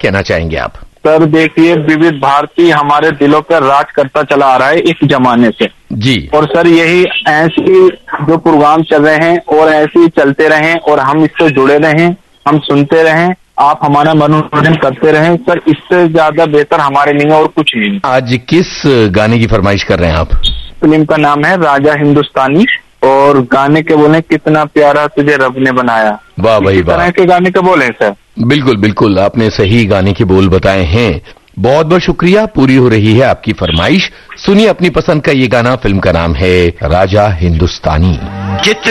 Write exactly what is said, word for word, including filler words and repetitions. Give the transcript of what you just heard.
कहना चाहेंगे आप? सर देखिए, विविध भारती हमारे दिलों पर राज करता चला आ रहा है इस जमाने से जी। और सर यही ऐसी जो प्रोग्राम चल रहे हैं और ऐसे ही चलते रहें और हम इससे जुड़े रहें, हम सुनते रहें, आप हमारा मनोरंजन करते रहें सर, इससे ज्यादा बेहतर हमारे लिए और कुछ नहीं। आज किस गाने की फरमाइश कर रहे हैं आप? फिल्म का नाम है राजा हिंदुस्तानी और गाने के बोले कितना प्यारा तुझे रब ने बनाया। वाह भाई वाह, तरह के गाने के बोले सर। बिल्कुल बिल्कुल, आपने सही गाने के बोल बताए हैं। बहुत बहुत शुक्रिया, पूरी हो रही है आपकी फरमाइश। सुनिए अपनी पसंद का ये गाना, फिल्म का नाम है राजा हिंदुस्तानी।